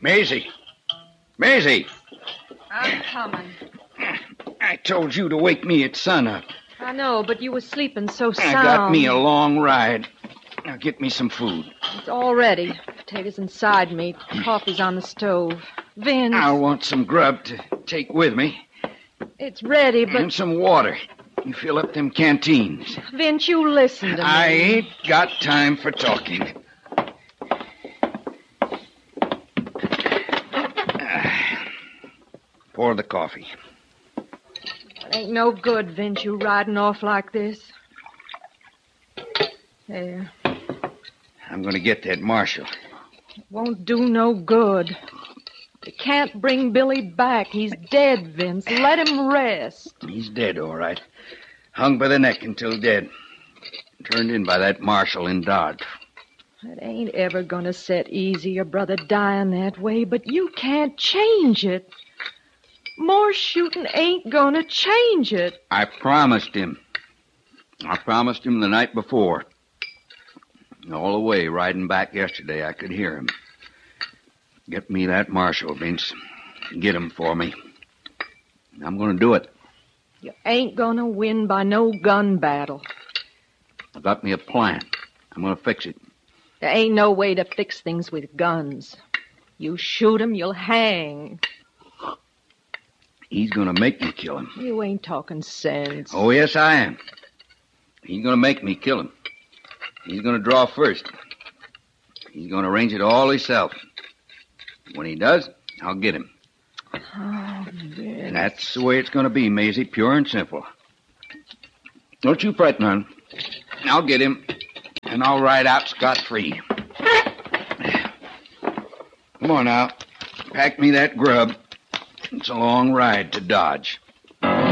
Maisie! Maisie! I'm coming. I told you to wake me at sunup. I know, but you were sleeping so sound. I got me a long ride. Now get me some food. It's all ready. Potatoes inside me. Coffee's on the stove. Vince. I want some grub to take with me. It's ready, but... And some water. You fill up them canteens. Vince, you listen to me. I ain't got time for talking. Pour the coffee. It ain't no good, Vince, you riding off like this. There. I'm going to get that marshal. It won't do no good. You can't bring Billy back. He's dead, Vince. Let him rest. He's dead, all right. Hung by the neck until dead. Turned in by that marshal in Dodge. It ain't ever gonna set easy, your brother dying that way, but you can't change it. More shooting ain't gonna change it. I promised him. I promised him the night before. All the way riding back yesterday, I could hear him. Get me that marshal, Vince. Get him for me. I'm going to do it. You ain't gonna win by no gun battle. I got me a plan. I'm going to fix it. There ain't no way to fix things with guns. You shoot him, you'll hang. He's going to make me kill him. You ain't talking sense. Oh, yes, I am. He's going to make me kill him. He's going to draw first. He's going to arrange it all himself. When he does, I'll get him. Oh, Vince. And that's the way it's going to be, Maisie, pure and simple. Don't you fret none. I'll get him, and I'll ride out scot-free. Come on now. Pack me that grub. It's a long ride to Dodge.